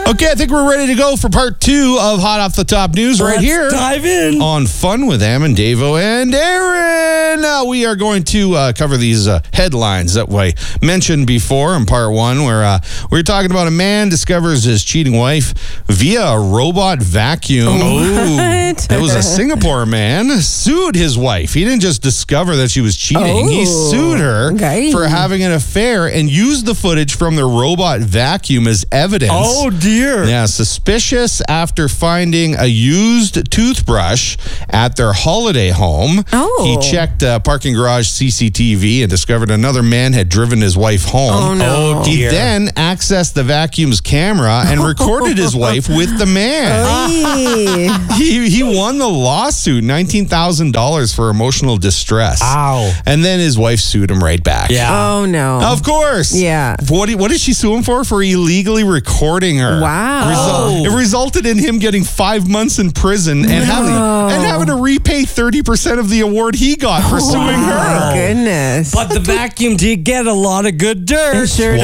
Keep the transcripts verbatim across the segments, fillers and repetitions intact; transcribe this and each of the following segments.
Okay, I think we're ready to go for part two of Hot Off the Top News right Let's here. dive in. On Fun with Am and Davo and Aaron. Uh, we are going to uh, cover these uh, headlines that I mentioned before in part one, where uh, we were talking about a man discovers his cheating wife via a robot vacuum. What? It was a Singapore man sued his wife. He didn't just discover that she was cheating. He Oh, sued her okay. for having an affair and used the footage from the robot vacuum as evidence. Oh, dear. Yeah, suspicious after finding a used toothbrush at their holiday home. Oh. He checked uh, parking garage C C T V and discovered another man had driven his wife home. Oh, no. Oh, He dear. then accessed the vacuum's camera and recorded his wife with the man. Hey. He, he won the lawsuit, nineteen thousand dollars for emotional distress. Ow. And then his wife sued him right back. Yeah. Oh, no. Of course. Yeah. What, what did she sue him for? For illegally recording her. Wow. Result- it resulted in him getting five months in prison and having and having to repay thirty percent of the award he got for suing My her. goodness. But the vacuum did get a lot of good dirt. It sure did.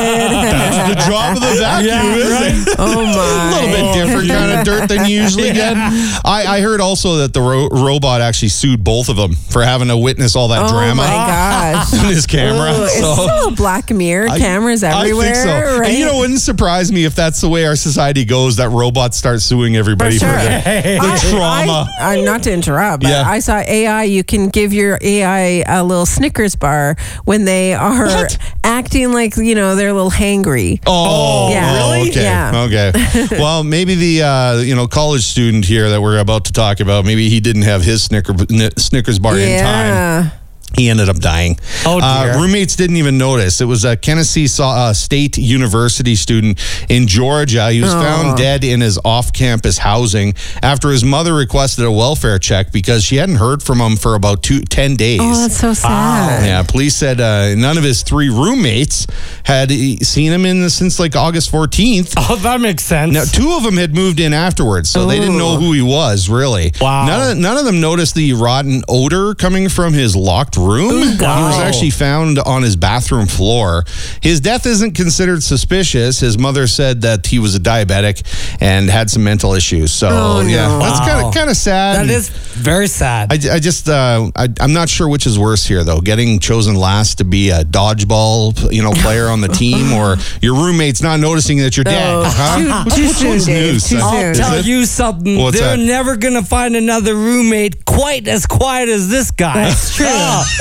That's the job of the vacuum, Yeah, isn't it? Oh, my. A little bit different kind of dirt than you usually get. I, I heard also that the ro- robot actually sued both of them for having to witness all that Oh, drama my gosh. in his camera. Ooh, it's So- still a Black Mirror. I- Cameras everywhere. I think so. Right? And you know, it wouldn't surprise me if that's the way our society goes, that robots start suing everybody For for, sure. the, Hey. the I- trauma. I, I, not to interrupt, but Yeah. I saw A I. You can give your A I a little Snickers bar when they are What? acting like, you know, they're a little hangry. Oh, Yeah. really? Okay. Yeah. Okay. Well, maybe the uh, you know college student here that we're about to talk about, maybe he didn't have his Snicker, Snickers bar in time. Yeah. He ended up dying. Oh, dear. Uh, roommates didn't even notice. It was a Tennessee uh, State University student in Georgia. He was Oh. found dead in his off-campus housing after his mother requested a welfare check because she hadn't heard from him for about two, ten days. Oh, that's so sad. Yeah, police said uh, none of his three roommates had e- seen him in since like August fourteenth. Oh, that makes sense. Now, two of them had moved in afterwards, so they didn't know who he was, really. Wow. None of, none of them noticed the rotten odor coming from his locked room. He was wow. actually found on his bathroom floor. His death isn't considered suspicious. His mother said that he was a diabetic and had some mental issues. So, Oh, no. yeah, that's Wow. kind of kind of sad. That is very sad. I, I just, uh, I, I'm not sure which is worse here, though. Getting chosen last to be a dodgeball, you know, player on the team, or your roommates not noticing that you're dead. Oh, huh? too- Which- too which soon, one's Dave, news? too Uh, soon. I'll is tell it? you something. What's They're that? never going to find another roommate quite as quiet as this guy. That's true.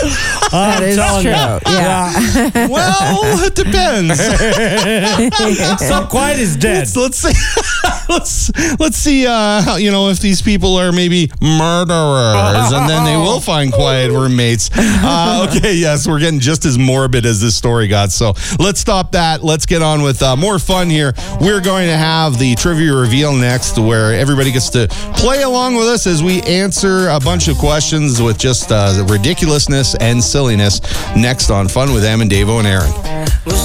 Oh, That is telling true. you. Yeah. Well, it depends. So quiet is dead. let's, let's see. let's let's see. Uh, how, you know, if these people are maybe murderers, and then they will find quiet roommates. Uh, okay, yes, we're getting just as morbid as this story got. So let's stop that. Let's get on with uh, more fun here. We're going to have the trivia reveal next, where everybody gets to play along with us as we answer a bunch of questions with just uh, ridiculousness and silliness. Next on Fun with Am and Davo and Aaron.